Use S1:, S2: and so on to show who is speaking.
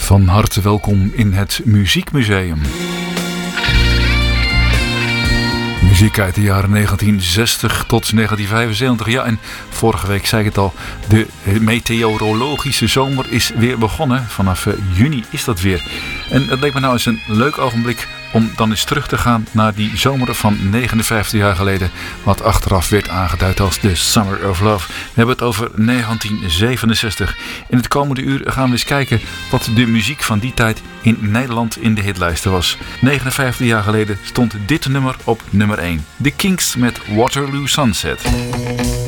S1: Van harte welkom in het Muziekmuseum. Muziek uit de jaren 1960 tot 1975. Ja, en vorige week zei ik het al, de meteorologische zomer is weer begonnen. Vanaf juni is dat weer. En het leek me nou eens een leuk ogenblik om dan eens terug te gaan naar die zomer van 59 jaar geleden. Wat achteraf werd aangeduid als de Summer of Love. We hebben het over 1967. In het komende uur gaan we eens kijken wat de muziek van die tijd in Nederland in de hitlijsten was. 59 jaar geleden stond dit nummer op nummer 1. The Kinks met Waterloo Sunset.